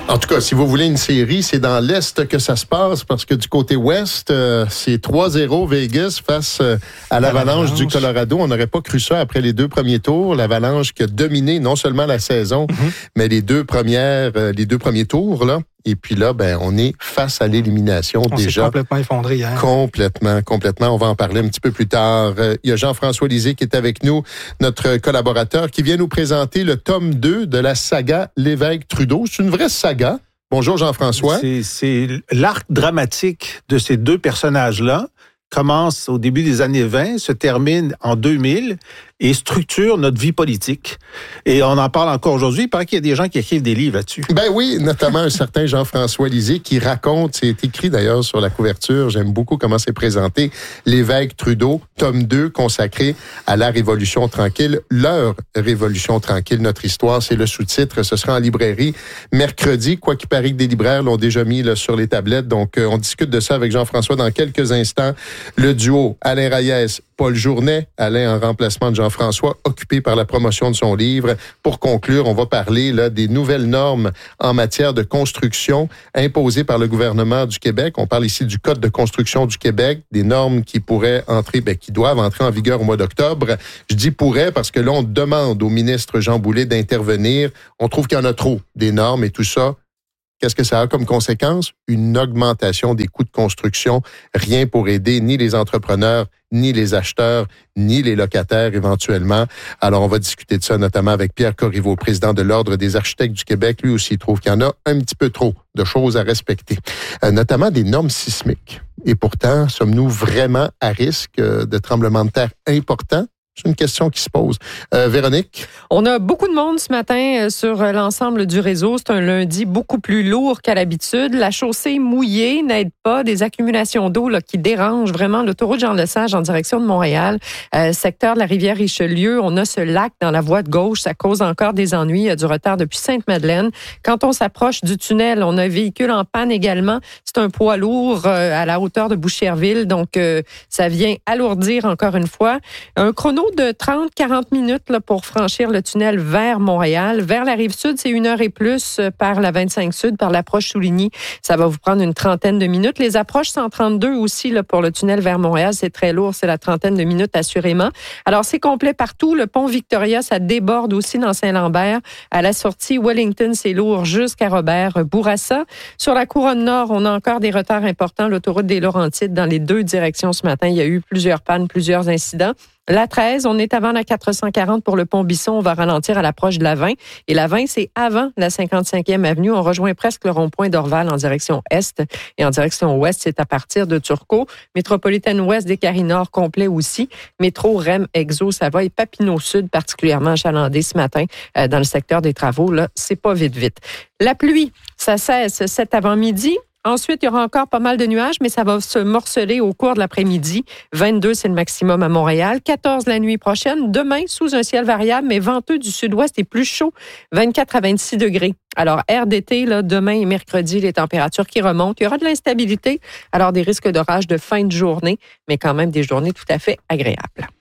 En tout cas, si vous voulez une série, c'est dans l'Est que ça se passe parce que du côté Ouest, c'est 3-0 Vegas face à l'Avalanche du Colorado. On n'aurait pas cru ça après les 2 premiers tours. L'Avalanche qui a dominé non seulement la saison, mais les deux premiers tours, là. Et puis là, on est face à l'élimination on déjà. On s'est complètement effondré hier. Complètement. On va en parler un petit peu plus tard. Il y a Jean-François Lisée qui est avec nous, notre collaborateur, qui vient nous présenter le tome 2 de la saga Lévesque-Trudeau. C'est une vraie saga. Bonjour Jean-François. C'est l'arc dramatique de ces deux personnages-là. Commence au début des années 20, se termine en 2000 et structure notre vie politique. Et on en parle encore aujourd'hui. Il paraît qu'il y a des gens qui écrivent des livres là-dessus. Ben oui, notamment un certain Jean-François Lisée qui raconte, c'est écrit d'ailleurs sur la couverture, j'aime beaucoup comment c'est présenté, Lévesque-Trudeau, tome 2 consacré à la Révolution tranquille, leur Révolution tranquille, notre histoire, c'est le sous-titre, ce sera en librairie mercredi, quoi qu'il paraît que des libraires l'ont déjà mis là, sur les tablettes, donc on discute de ça avec Jean-François dans quelques instants. Le duo Alain Reyes, Paul Journet, Alain en remplacement de Jean-François, occupé par la promotion de son livre. Pour conclure, on va parler là des nouvelles normes en matière de construction imposées par le gouvernement du Québec. On parle ici du Code de construction du Québec, des normes qui pourraient entrer, qui doivent entrer en vigueur au mois d'octobre. Je dis pourraient parce que là, on demande au ministre Jean Boulet d'intervenir. On trouve qu'il y en a trop, des normes et tout ça. Qu'est-ce que ça a comme conséquence? Une augmentation des coûts de construction, rien pour aider ni les entrepreneurs, ni les acheteurs, ni les locataires éventuellement. Alors, on va discuter de ça notamment avec Pierre Corriveau, président de l'Ordre des architectes du Québec. Lui aussi trouve qu'il y en a un petit peu trop de choses à respecter, notamment des normes sismiques. Et pourtant, sommes-nous vraiment à risque de tremblements de terre importants? C'est une question qui se pose. Véronique? On a beaucoup de monde ce matin sur l'ensemble du réseau. C'est un lundi beaucoup plus lourd qu'à l'habitude. La chaussée mouillée n'aide pas. Des accumulations d'eau là, qui dérangent vraiment l'autoroute Jean-Lesage en direction de Montréal. Secteur de la rivière Richelieu, on a ce lac dans la voie de gauche. Ça cause encore des ennuis. Il y a du retard depuis Sainte-Madeleine. Quand on s'approche du tunnel, on a un véhicule en panne également. C'est un poids lourd à la hauteur de Boucherville. Donc, ça vient alourdir encore une fois. Un chrono de 30-40 minutes là, pour franchir le tunnel vers Montréal. Vers la Rive-Sud, c'est 1 heure et plus par la 25 Sud, par l'approche Souligny. Ça va vous prendre une trentaine de minutes. Les approches 132 aussi là, pour le tunnel vers Montréal, c'est très lourd. C'est la trentaine de minutes assurément. Alors, c'est complet partout. Le pont Victoria, ça déborde aussi dans Saint-Lambert. À la sortie Wellington, c'est lourd jusqu'à Robert-Bourassa. Sur la couronne nord, on a encore des retards importants. L'autoroute des Laurentides dans les deux directions ce matin. Il y a eu plusieurs pannes, plusieurs incidents. La 13, on est avant la 440 pour le pont Bisson. On va ralentir à l'approche de la 20. Et la 20, c'est avant la 55e avenue. On rejoint presque le rond-point d'Orval en direction est. Et en direction ouest, c'est à partir de Turcot. Métropolitaine ouest des Carris-Nord complet aussi. Métro, REM, Exo, ça va. Et Papineau Sud, particulièrement achalandé ce matin dans le secteur des travaux. Là, c'est pas vite. La pluie, ça cesse cet avant-midi. Ensuite, il y aura encore pas mal de nuages, mais ça va se morceler au cours de l'après-midi. 22, c'est le maximum à Montréal. 14 la nuit prochaine. Demain, sous un ciel variable, mais venteux du sud-ouest et plus chaud. 24 à 26 degrés. Alors, air d'été, là, demain et mercredi, les températures qui remontent. Il y aura de l'instabilité, alors des risques d'orage de fin de journée, mais quand même des journées tout à fait agréables.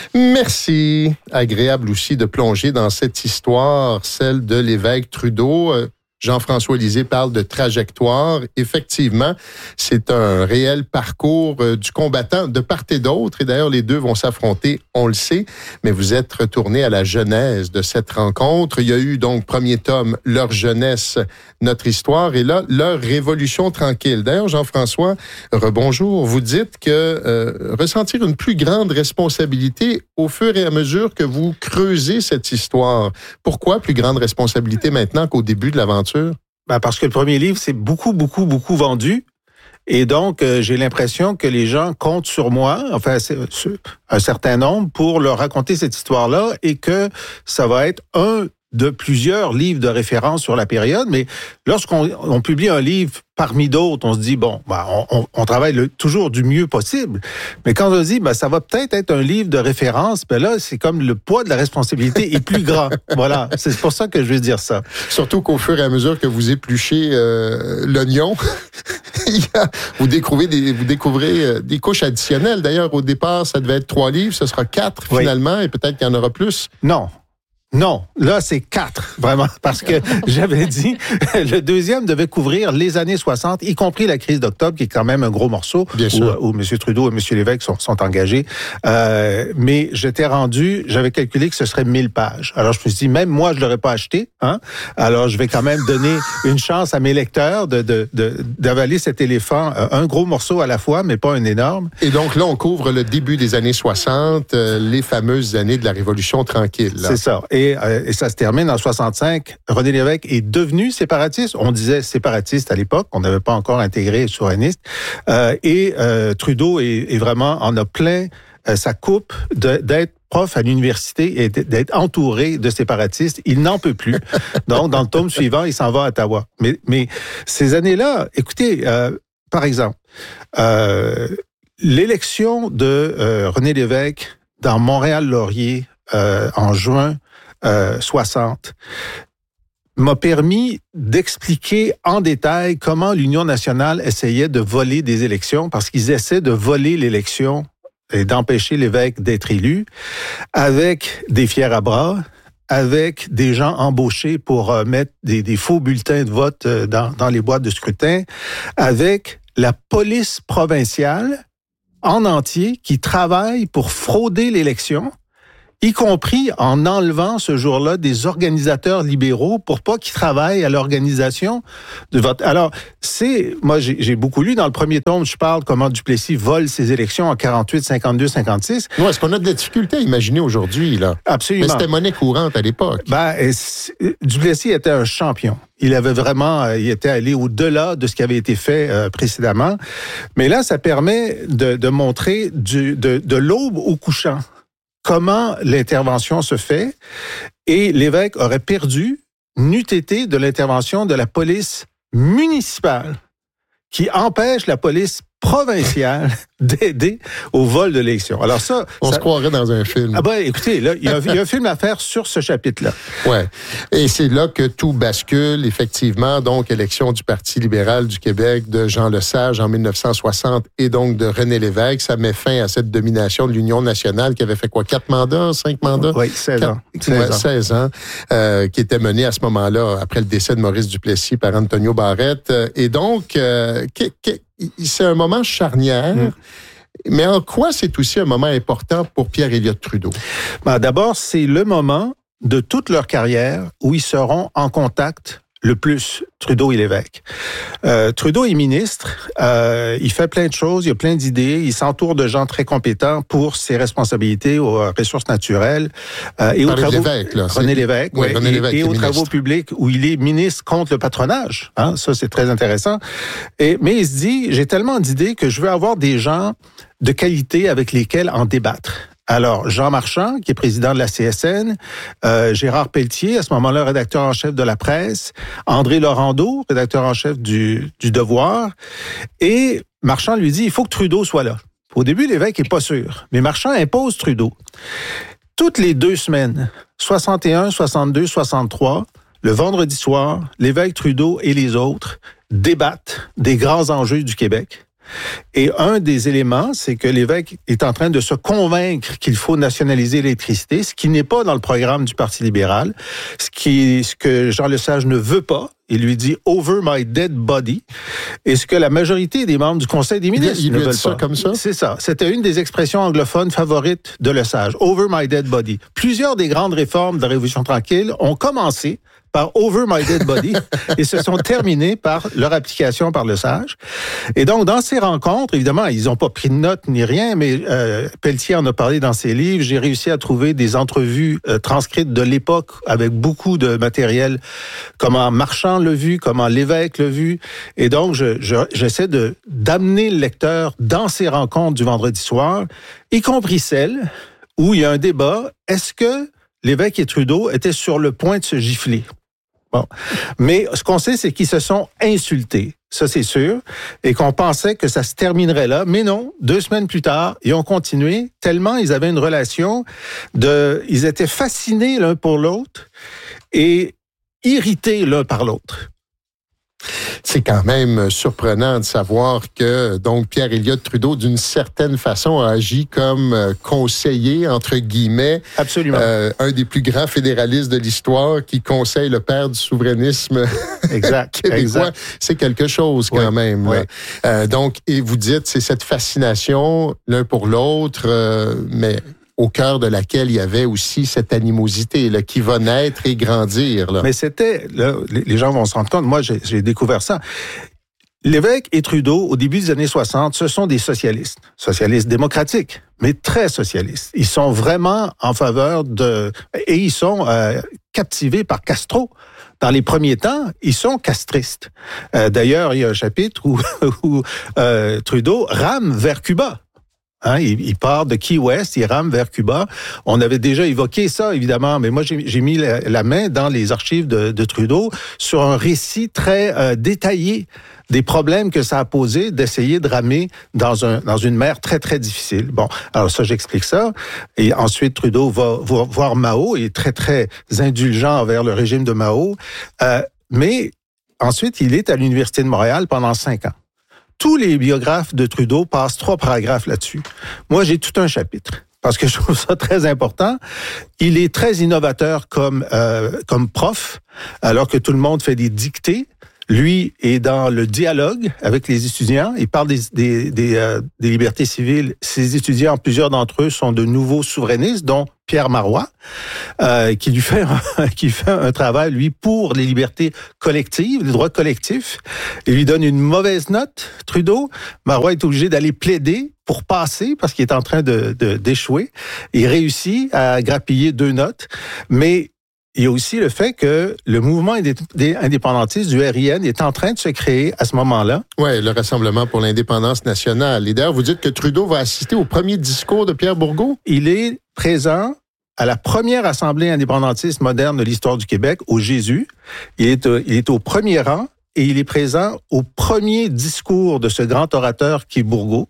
Merci. Agréable aussi de plonger dans cette histoire, celle de Lévesque-Trudeau. Jean-François Lisée parle de trajectoire. Effectivement, c'est un réel parcours du combattant de part et d'autre. Et d'ailleurs, les deux vont s'affronter, on le sait. Mais vous êtes retourné à la genèse de cette rencontre. Il y a eu donc, premier tome, leur jeunesse, notre histoire. Et là, leur révolution tranquille. D'ailleurs, Jean-François, rebonjour. Vous dites que ressentir une plus grande responsabilité au fur et à mesure que vous creusez cette histoire. Pourquoi plus grande responsabilité maintenant qu'au début de l'aventure? Parce que le premier livre, c'est beaucoup vendu. Et donc, j'ai l'impression que les gens comptent sur moi, enfin, un certain nombre, pour leur raconter cette histoire-là et que ça va être un de plusieurs livres de référence sur la période. Mais lorsqu'on publie un livre parmi d'autres, on se dit, on travaille toujours du mieux possible. Mais quand on se dit, ça va peut-être être un livre de référence, là, c'est comme le poids de la responsabilité est plus grand. Voilà, c'est pour ça que je vais dire ça. Surtout qu'au fur et à mesure que vous épluchez l'oignon, vous découvrez des couches additionnelles. D'ailleurs, au départ, ça devait être 3 livres, ce sera 4 finalement, et peut-être qu'il y en aura plus. Non. Non, là, c'est 4, vraiment, parce que j'avais dit, le deuxième devait couvrir les années 60, y compris la crise d'octobre, qui est quand même un gros morceau, où M. Trudeau et M. Lévesque sont engagés. Mais j'avais calculé que ce serait 1000 pages. Alors, je me suis dit, même moi, je l'aurais pas acheté, hein. Alors, je vais quand même donner une chance à mes lecteurs d'avaler cet éléphant, un gros morceau à la fois, mais pas un énorme. Et donc, là, on couvre le début des années 60, les fameuses années de la Révolution tranquille, là. C'est ça. Et ça se termine en 65. René Lévesque est devenu séparatiste. On disait séparatiste à l'époque. On n'avait pas encore intégré souverainiste. Et Trudeau est vraiment en a plein sa coupe d'être prof à l'université et d'être entouré de séparatistes. Il n'en peut plus. Donc, dans le tome suivant, il s'en va à Ottawa. Mais ces années-là, écoutez, par exemple, l'élection de René Lévesque dans Montréal-Laurier en juin 60 m'a permis d'expliquer en détail comment l'Union nationale essayait de voler des élections, parce qu'ils essaient de voler l'élection et d'empêcher Lévesque d'être élu avec des fiers à bras, avec des gens embauchés pour mettre des faux bulletins de vote dans les boîtes de scrutin, avec la police provinciale en entier qui travaille pour frauder l'élection, y compris en enlevant ce jour-là des organisateurs libéraux pour pas qu'ils travaillent à l'organisation de vote. Alors, moi, j'ai beaucoup lu dans le premier tome, je parle comment Duplessis vole ses élections en 48, 52, 56. Ouais, est-ce qu'on a de la difficulté à imaginer aujourd'hui, là? Absolument. Mais c'était monnaie courante à l'époque. Duplessis était un champion. Il était allé au-delà de ce qui avait été fait précédemment. Mais là, ça permet de montrer de l'aube au couchant comment l'intervention se fait, et Lévesque aurait perdu, n'eût été de l'intervention de la police municipale qui empêche la police provinciale d'aider au vol de l'élection. Alors ça... On se croirait dans un film. Ah ben, écoutez, là, il y a un film à faire sur ce chapitre-là. Ouais. Et c'est là que tout bascule, effectivement. Donc, élection du Parti libéral du Québec de Jean Lesage en 1960 et donc de René Lévesque. Ça met fin à cette domination de l'Union nationale qui avait fait quoi? 4 mandats? 5 mandats? Oui, 16 ans. 16 ans. Qui était menée à ce moment-là, après le décès de Maurice Duplessis par Antonio Barrette. Et donc, c'est un moment charnière. Mais en quoi c'est aussi un moment important pour Pierre Elliott Trudeau? D'abord, c'est le moment de toute leur carrière où ils seront en contact le plus, Trudeau et Lévesque. Trudeau est ministre, il fait plein de choses, il a plein d'idées, il s'entoure de gens très compétents pour ses responsabilités aux ressources naturelles et aux travaux... René Lévesque, oui, René Lévesque et aux travaux publics où il est ministre contre le patronage. Hein, ça, c'est très intéressant. Mais il se dit, j'ai tellement d'idées que je veux avoir des gens de qualité avec lesquels en débattre. Alors, Jean Marchand, qui est président de la CSN, Gérard Pelletier, à ce moment-là, rédacteur en chef de La Presse, André Laurendeau, rédacteur en chef du Devoir, et Marchand lui dit, il faut que Trudeau soit là. Au début, Lévesque n'est pas sûr, mais Marchand impose Trudeau. Toutes les 2 semaines, 61, 62, 63, le vendredi soir, Lévesque, Trudeau et les autres débattent des grands enjeux du Québec. Et un des éléments, c'est que Lévesque est en train de se convaincre qu'il faut nationaliser l'électricité, ce qui n'est pas dans le programme du Parti libéral, ce que Jean Lesage ne veut pas. Il lui dit « over my dead body ». Et ce que la majorité des membres du Conseil des ministres ne veulent pas. Ça comme ça? C'est ça. C'était une des expressions anglophones favorites de Lesage. « Over my dead body ». Plusieurs des grandes réformes de la Révolution tranquille ont commencé par « over my dead body » et se sont terminées par leur application par Lesage. Et donc, dans ces rencontres, évidemment, ils n'ont pas pris de notes ni rien, mais Pelletier en a parlé dans ses livres. J'ai réussi à trouver des entrevues transcrites de l'époque avec beaucoup de matériel, comment Marchand l'a vu, comment Lévesque l'a vu. Et donc, j'essaie d'amener le lecteur dans ces rencontres du vendredi soir, y compris celles où il y a un débat. Est-ce que Lévesque et Trudeau étaient sur le point de se gifler? Bon. Mais ce qu'on sait, c'est qu'ils se sont insultés. Ça, c'est sûr. Et qu'on pensait que ça se terminerait là. Mais non, 2 semaines plus tard, ils ont continué tellement ils avaient une relation ils étaient fascinés l'un pour l'autre et irrités l'un par l'autre. C'est quand même surprenant de savoir que donc Pierre Elliott Trudeau, d'une certaine façon, a agi comme conseiller, entre guillemets. Absolument. Un des plus grands fédéralistes de l'histoire qui conseille le père du souverainisme québécois. Exact. C'est quelque chose quand même. Oui. Donc, et vous dites, c'est cette fascination l'un pour l'autre, mais au cœur de laquelle il y avait aussi cette animosité là, qui va naître et grandir. Là. Mais c'était, là, les gens vont se rendre compte, moi j'ai découvert ça. Lévesque et Trudeau, au début des années 60, ce sont des socialistes démocratiques, mais très socialistes. Ils sont vraiment en faveur et ils sont captivés par Castro. Dans les premiers temps, ils sont castristes. D'ailleurs, il y a un chapitre où Trudeau rame vers Cuba. Hein, il part de Key West, il rame vers Cuba. On avait déjà évoqué ça, évidemment, mais moi, j'ai mis la main dans les archives de Trudeau sur un récit très détaillé des problèmes que ça a posé d'essayer de ramer dans une mer très, très difficile. Bon, alors ça, j'explique ça. Et ensuite, Trudeau va voir Mao, il est très, très indulgent envers le régime de Mao. Mais ensuite, il est à l'Université de Montréal pendant 5 ans. Tous les biographes de Trudeau passent 3 paragraphes là-dessus. Moi, j'ai tout un chapitre parce que je trouve ça très important. Il est très innovateur comme prof, alors que tout le monde fait des dictées. Lui est dans le dialogue avec les étudiants. Il parle des libertés civiles. Ses étudiants, plusieurs d'entre eux, sont de nouveaux souverainistes, dont Pierre Marois, qui fait un travail, lui, pour les libertés collectives, les droits collectifs. Il lui donne une mauvaise note, Trudeau. Marois est obligé d'aller plaider pour passer parce qu'il est en train d'échouer. Il réussit à grappiller 2 notes, mais il y a aussi le fait que le mouvement indépendantiste du RIN est en train de se créer à ce moment-là. Oui, le Rassemblement pour l'indépendance nationale. Et d'ailleurs, vous dites que Trudeau va assister au premier discours de Pierre Bourgault? Il est présent à la première assemblée indépendantiste moderne de l'histoire du Québec, au Jésus. Il est au premier rang et il est présent au premier discours de ce grand orateur qui est Bourgault.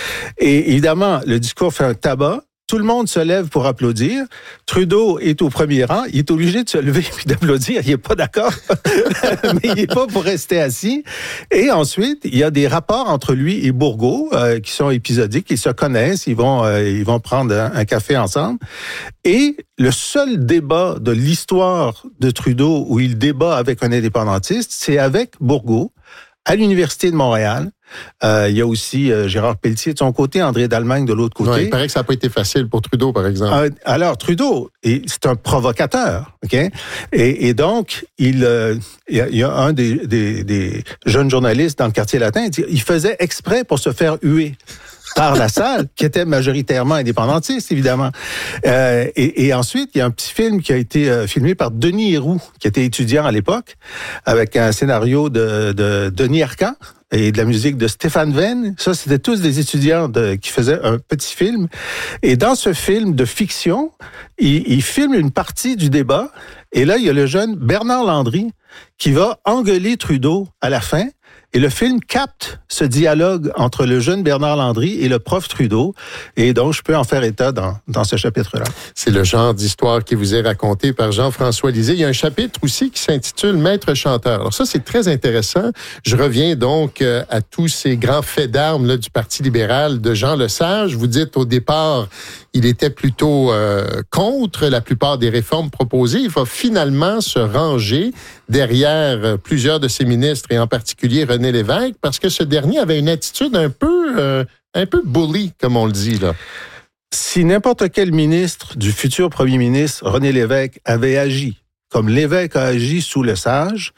Et évidemment, le discours fait un tabac. Tout le monde se lève pour applaudir. Trudeau est au premier rang. Il est obligé de se lever et d'applaudir. Il n'est pas d'accord, mais il n'est pas pour rester assis. Et ensuite, il y a des rapports entre lui et Bourgault qui sont épisodiques. Ils se connaissent. Ils vont prendre un café ensemble. Et le seul débat de l'histoire de Trudeau où il débat avec un indépendantiste, c'est avec Bourgault à l'Université de Montréal. Il y a aussi Gérard Pelletier de son côté, André D'Allemagne de l'autre côté. Ouais, il paraît que ça n'a pas été facile pour Trudeau, par exemple. Alors, Trudeau, c'est un provocateur, OK? Et donc, il y a un des jeunes journalistes dans le quartier latin, il faisait exprès pour se faire huer par la salle, qui était majoritairement indépendantiste, évidemment. Et ensuite, il y a un petit film qui a été filmé par Denis Héroux, qui était étudiant à l'époque, avec un scénario de Denis Arcand et de la musique de Stéphane Venn. Ça, c'était tous des étudiants qui faisaient un petit film. Et dans ce film de fiction, il filme une partie du débat. Et là, il y a le jeune Bernard Landry qui va engueuler Trudeau à la fin. Et le film capte ce dialogue entre le jeune Bernard Landry et le prof Trudeau. Et donc, je peux en faire état dans ce chapitre-là. C'est le genre d'histoire qui vous est raconté par Jean-François Lisée. Il y a un chapitre aussi qui s'intitule « Maître chanteur ». Alors ça, c'est très intéressant. Je reviens donc à tous ces grands faits d'armes là, du Parti libéral de Jean Lesage. Vous dites au départ, il était plutôt contre la plupart des réformes proposées. Il va finalement se ranger derrière plusieurs de ses ministres, et en particulier René Lévesque, parce que ce dernier avait une attitude un peu bully, comme on le dit là. Si n'importe quel ministre du futur premier ministre, René Lévesque, avait agi comme Lévesque a agi sous Lesage,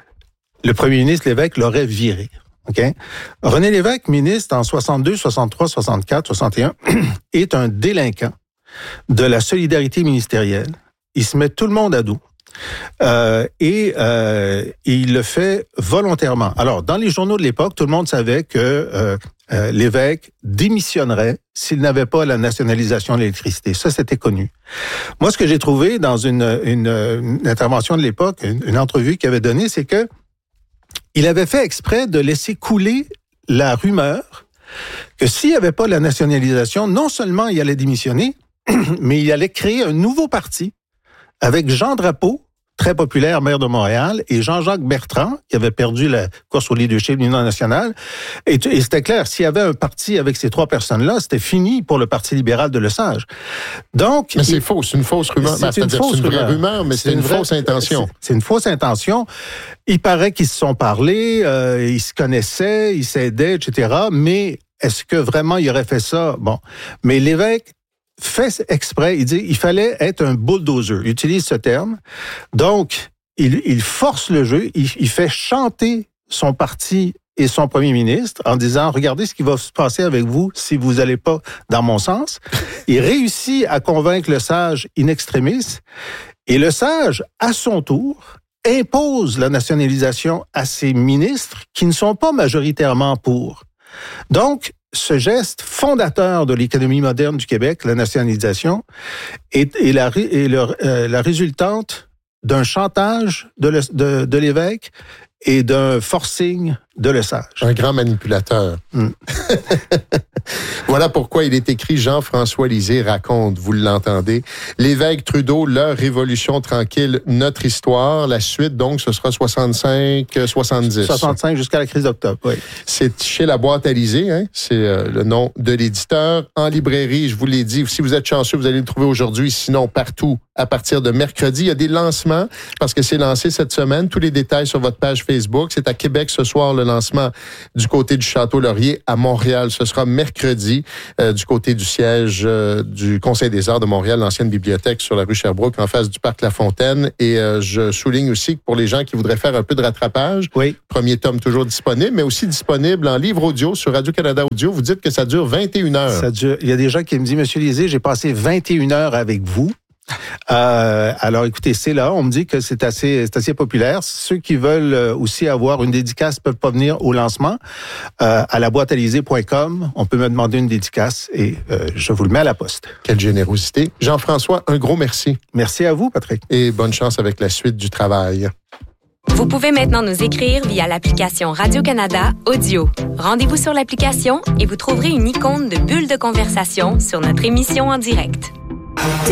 le premier ministre Lévesque l'aurait viré. Okay? René Lévesque, ministre en 62, 63, 64, 61, est un délinquant de la solidarité ministérielle. Il se met tout le monde à dos. Et il le fait volontairement. Alors, dans les journaux de l'époque, tout le monde savait que Lévesque démissionnerait s'il n'avait pas la nationalisation de l'électricité. Ça, c'était connu. Moi, ce que j'ai trouvé dans une intervention de l'époque, une entrevue qu'il avait donnée, c'est que il avait fait exprès de laisser couler la rumeur que s'il n'y avait pas la nationalisation, non seulement il allait démissionner, mais il allait créer un nouveau parti avec Jean Drapeau très populaire, maire de Montréal, et Jean-Jacques Bertrand, qui avait perdu la course au leadership de l'Union nationale. Et c'était clair, s'il y avait un parti avec ces trois personnes-là, c'était fini pour le Parti libéral de Lesage. Donc, mais c'est faux, c'est une fausse rumeur. C'est une vraie rumeur, mais c'est une fausse intention. C'est une fausse intention. Il paraît qu'ils se sont parlé, ils se connaissaient, ils s'aidaient, etc. Mais est-ce que vraiment il aurait fait ça? Bon. Mais l'évêque fait exprès, il dit il fallait être un bulldozer. Il utilise ce terme. Donc, il force le jeu, il fait chanter son parti et son premier ministre en disant, regardez ce qui va se passer avec vous si vous n'allez pas dans mon sens. Il réussit à convaincre Lesage in extremis. Et Lesage, à son tour, impose la nationalisation à ses ministres qui ne sont pas majoritairement pour. Donc, ce geste fondateur de l'économie moderne du Québec, la nationalisation, est la résultante d'un chantage de l'évêque et d'un forcing de Lesage. Un grand manipulateur. Voilà pourquoi il est écrit Jean-François Lisée raconte, vous l'entendez. L'évêque Trudeau, leur révolution tranquille, notre histoire. La suite, donc, ce sera 65-70. 65 jusqu'à la crise d'octobre, oui. C'est chez La Boîte à Lisée, hein? C'est le nom de l'éditeur. En librairie, je vous l'ai dit, si vous êtes chanceux, vous allez le trouver aujourd'hui, sinon partout, à partir de mercredi. Il y a des lancements, parce que c'est lancé cette semaine. Tous les détails sur votre page Facebook. C'est à Québec ce soir, le lancement du côté du Château-Laurier. À Montréal, ce sera mercredi, du côté du siège du Conseil des arts de Montréal, l'ancienne bibliothèque sur la rue Sherbrooke, en face du Parc La Fontaine. Et je souligne aussi que pour les gens qui voudraient faire un peu de rattrapage, oui. Premier tome toujours disponible, mais aussi disponible en livre audio sur Radio-Canada Audio. Vous dites que ça dure 21 heures. Ça dure. Il y a des gens qui me disent, Monsieur Lisée, j'ai passé 21 heures avec vous. Alors, écoutez, c'est là. On me dit que c'est assez populaire. Ceux qui veulent aussi avoir une dédicace peuvent pas venir au lancement. À laboîtealisée.com, on peut me demander une dédicace et je vous le mets à la poste. Quelle générosité. Jean-François, un gros merci. Merci à vous, Patrick. Et bonne chance avec la suite du travail. Vous pouvez maintenant nous écrire via l'application Radio-Canada Audio. Rendez-vous sur l'application et vous trouverez une icône de bulle de conversation sur notre émission en direct.